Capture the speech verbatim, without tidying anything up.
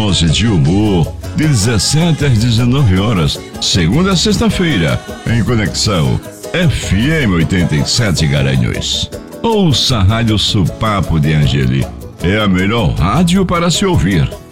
dose de humor, de dezessete às dezenove horas, segunda a sexta-feira, em Conexão F M oitenta e sete Garanhuns. Ouça a Rádio Supapo de Angeli. É a melhor rádio para se ouvir.